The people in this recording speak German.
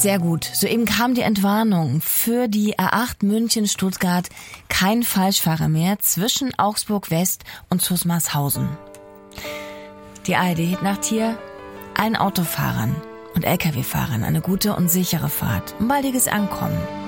Sehr gut. Soeben kam die Entwarnung für die A8 München-Stuttgart. Kein Falschfahrer mehr zwischen Augsburg West und Zusmarshausen. Die ARD nach hier allen Autofahrern und Lkw-Fahrern eine gute und sichere Fahrt. Ein baldiges Ankommen.